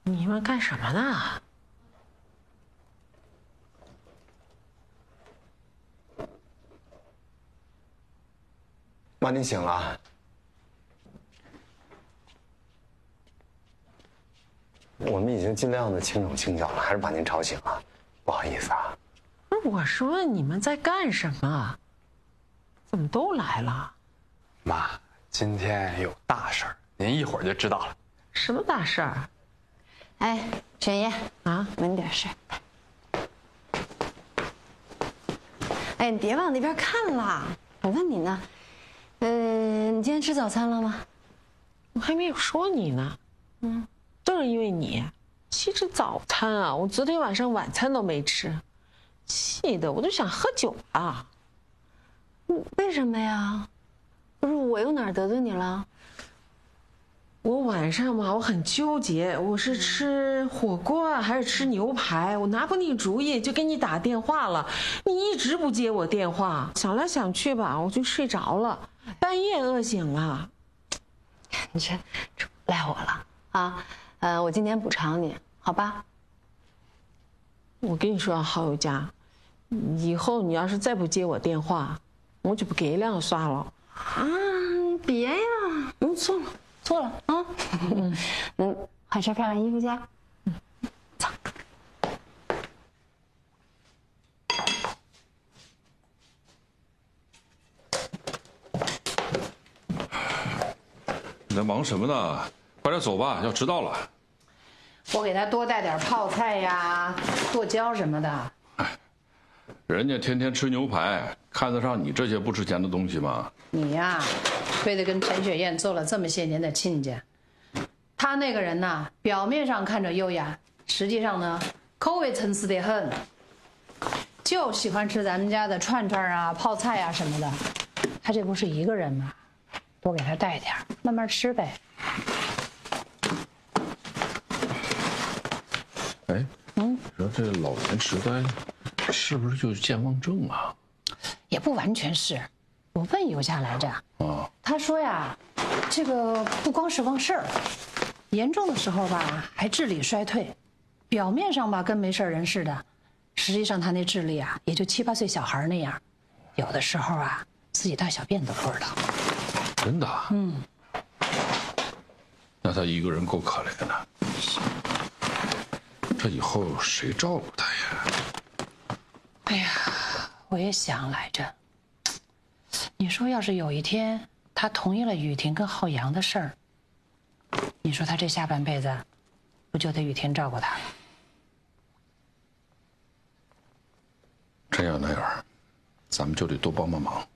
你们干什么呢？ 妈，您醒了。我们已经尽量的轻手轻脚了，还是把您吵醒了，不好意思啊。 不是，我是问你们在干什么？怎么都来了？ 妈，今天有大事儿，您一会儿就知道了。 什么大事儿？ 哎，沈爷啊， 问点事。哎，你别往那边看了，我问你呢。你今天吃早餐了吗？ 我还没有说你呢。都是因为你。其实早餐啊，我昨天晚上晚餐都没吃，气得我都想喝酒了。 为什么呀？不是我又哪儿得罪你了？ 我晚上嘛，我很纠结，我是吃火锅啊，还是吃牛排？我拿不定主意，就给你打电话了，你一直不接我电话，想来想去吧，我就睡着了，半夜饿醒了。 你这赖我了啊！我今天补偿你，好吧？ 我跟你说啊，郝有佳，以后你要是再不接我电话，我就不给亮刷了。 啊，别呀！错了。错了啊！换身漂亮衣服去。走。 你在忙什么呢？快点走吧，要迟到了。 我给他多带点泡菜呀、剁椒什么的。 人家天天吃牛排，看得上你这些不值钱的东西吗？ 你呀，非得跟陈雪燕做了这么些年的亲家。他那个人呐，表面上看着优雅，实际上呢，口味参差的很，就喜欢吃咱们家的串串啊、泡菜啊什么的。他这不是一个人吗？多给他带点，慢慢吃呗。 哎，你说这老年痴呆是不是就是健忘症啊？ 也不完全是，我问尤佳来着，他说呀，这个不光是忘事儿，严重的时候吧还智力衰退，表面上吧跟没事人似的，实际上他那智力啊也就7、8岁小孩那样，有的时候啊自己大小便都不知道。 真的？那他一个人够可怜的。这以后谁照顾他呀？ 哎呀，我也想来着。你说要是有一天他同意了雨婷跟浩洋的事儿，你说他这下半辈子不就得雨婷照顾他了？ 真要那样，咱们就得多帮帮忙。